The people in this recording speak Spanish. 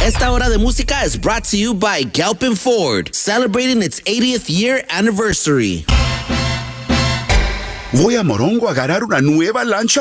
Esta hora de música is brought to you by Galpin Ford, celebrating its 80th year anniversary. Voy a Morongo a ganar una nueva lancha